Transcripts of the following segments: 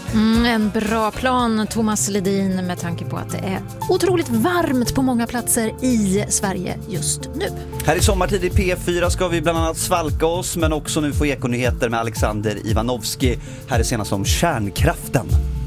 En bra plan, Thomas Ledin, med tanke på att det är otroligt varmt på många platser i Sverige just nu. Här i sommartid i P4 ska vi bland annat svalka oss, men också nu få ekonyheter med Alexander Ivanovski. Här är senast om kärnkraften.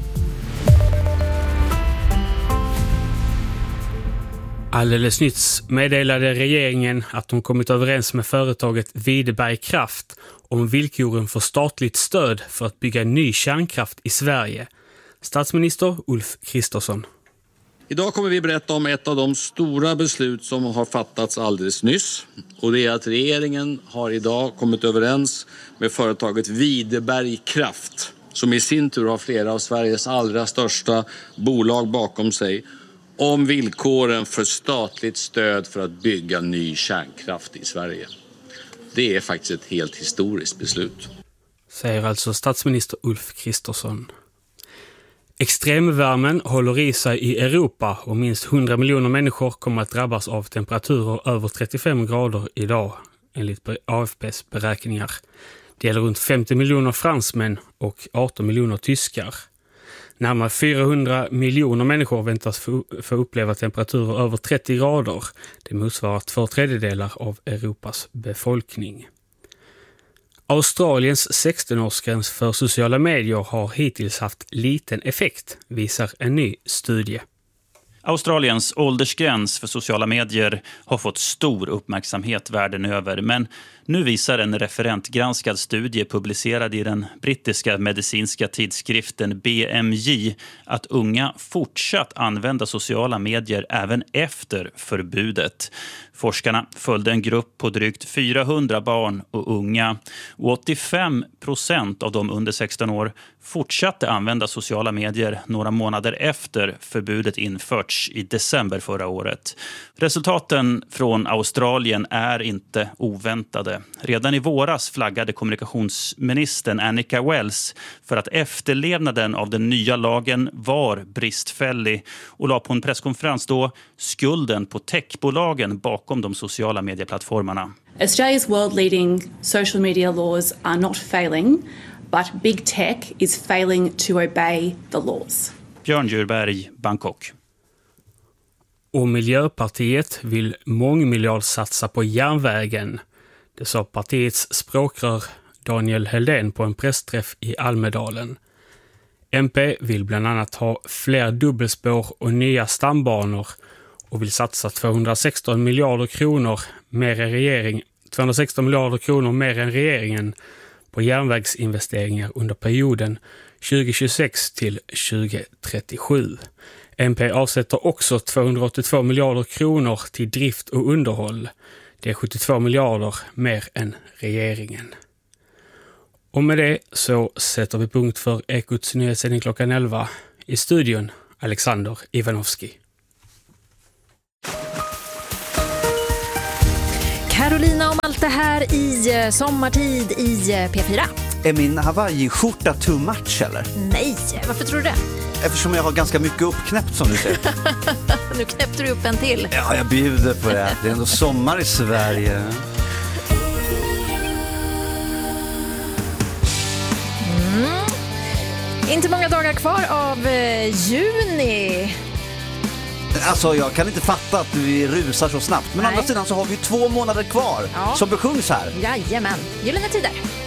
Alldeles nyss meddelade regeringen att de kommit överens med företaget Videberg Kraft om villkoren för statligt stöd för att bygga ny kärnkraft i Sverige. Statsminister Ulf Kristersson. Idag kommer vi berätta om ett av de stora beslut som har fattats alldeles nyss. Och det är att regeringen har idag kommit överens med företaget Videberg Kraft, som i sin tur har flera av Sveriges allra största bolag bakom sig, om villkoren för statligt stöd för att bygga ny kärnkraft i Sverige. Det är faktiskt ett helt historiskt beslut. Säger alltså statsminister Ulf Kristersson. Extremvärmen håller i sig i Europa och minst 100 miljoner människor kommer att drabbas av temperaturer över 35 grader idag, enligt AFPs beräkningar. Det gäller runt 50 miljoner fransmän och 18 miljoner tyskar. Närmare 400 miljoner människor väntas få uppleva temperaturer över 30 grader. Det motsvarar 2/3 av Europas befolkning. Australiens 16-årsgräns för sociala medier har hittills haft liten effekt, visar en ny studie. Australiens åldersgräns för sociala medier har fått stor uppmärksamhet världen över, men nu visar en referentgranskad studie publicerad i den brittiska medicinska tidskriften BMJ att unga fortsatt använda sociala medier även efter förbudet. Forskarna följde en grupp på drygt 400 barn och unga, och 85% av de under 16 år fortsatte använda sociala medier några månader efter förbudet införts i december förra året. Resultaten från Australien är inte oväntade. Redan i våras flaggade kommunikationsministern Annika Wells för att efterlevnaden av den nya lagen var bristfällig och la på en presskonferens då skulden på techbolagen bakom de sociala medieplattformarna. Australia's world-leading social media laws are not failing, but big tech is failing to obey the laws. Björn Djurberg, Bangkok. Och Miljöpartiet vill mångmiljardsatsa på järnvägen. Det sa partiets språkrör Daniel Heldén på en pressträff i Almedalen. MP vill bland annat ha fler dubbelspår och nya stambanor och vill satsa 216 miljarder kronor mer än regeringen på järnvägsinvesteringar under perioden 2026 till 2037. MP avsätter också 282 miljarder kronor till drift och underhåll. Det är 72 miljarder mer än regeringen. Och med det så sätter vi punkt för Ekots nyhetssändning klockan 11. I studion Alexander Ivanovski. Carolina och Malte här i sommartid i P4. Är min Hawaii-skjorta too much eller? Nej, varför tror du det? Eftersom jag har ganska mycket uppknäppt som du säger. Nu knäppte du upp en till. Ja, jag bjuder på det. Det är ändå sommar i Sverige. Inte många dagar kvar av juni. Alltså jag kan inte fatta att vi rusar så snabbt. Men å andra sidan så har vi 2 månader kvar som besjungs här. Jajamän, gyllene tider.